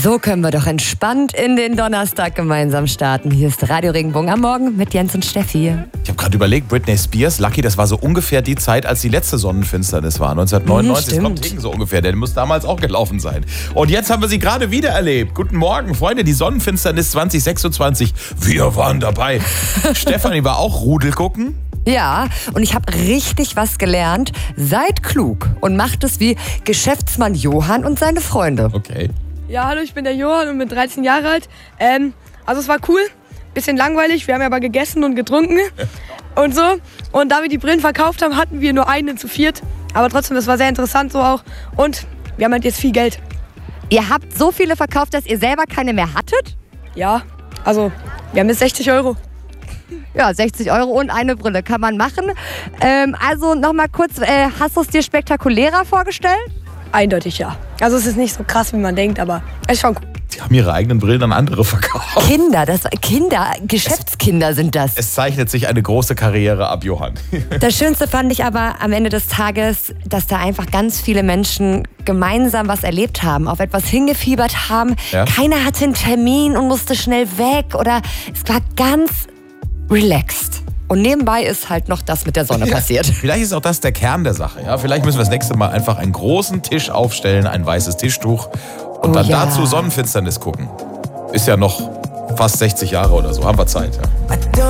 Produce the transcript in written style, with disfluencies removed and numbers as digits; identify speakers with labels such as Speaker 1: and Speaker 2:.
Speaker 1: So können wir doch entspannt in den Donnerstag gemeinsam starten. Hier ist Radio Regenbogen am Morgen mit Jens und Steffi.
Speaker 2: Ich habe gerade überlegt, Britney Spears, Lucky, das war so ungefähr die Zeit, als die letzte Sonnenfinsternis war. 1999 kommt Regen so ungefähr, der muss damals auch gelaufen sein. Und jetzt haben wir sie gerade wieder erlebt. Guten Morgen, Freunde, die Sonnenfinsternis 2026. Wir waren dabei. Stefanie war auch Rudel gucken.
Speaker 1: Ja, und ich habe richtig was gelernt. Seid klug und macht es wie Geschäftsmann Johann und seine Freunde.
Speaker 2: Okay.
Speaker 3: Ja, hallo, ich bin der Johann und bin 13 Jahre alt. Also es war cool, bisschen langweilig, wir haben ja aber gegessen und getrunken und so. Und da wir die Brillen verkauft haben, hatten wir nur einen zu viert. Aber trotzdem, das war sehr interessant so auch. Und wir haben halt jetzt viel Geld.
Speaker 1: Ihr habt so viele verkauft, dass ihr selber keine mehr hattet?
Speaker 3: Ja, also wir haben jetzt 60 Euro.
Speaker 1: Ja, 60 Euro und eine Brille kann man machen. Also nochmal kurz, hast du es dir spektakulärer vorgestellt?
Speaker 3: Eindeutig ja. Also es ist nicht so krass, wie man denkt, aber es ist schon cool.
Speaker 2: Die haben ihre eigenen Brillen an andere verkauft.
Speaker 1: Geschäftskinder sind das.
Speaker 2: Es zeichnet sich eine große Karriere ab, Johann.
Speaker 1: Das Schönste fand ich aber am Ende des Tages, dass da einfach ganz viele Menschen gemeinsam was erlebt haben, auf etwas hingefiebert haben.
Speaker 2: Ja.
Speaker 1: Keiner hatte einen Termin und musste schnell weg oder es war ganz relaxed. Und nebenbei ist halt noch das mit der Sonne passiert.
Speaker 2: Vielleicht ist auch das der Kern der Sache. Ja? Vielleicht müssen wir das nächste Mal einfach einen großen Tisch aufstellen, ein weißes Tischtuch und dann dazu Sonnenfinsternis gucken. Ist ja noch fast 60 Jahre oder so, haben wir Zeit. Ja.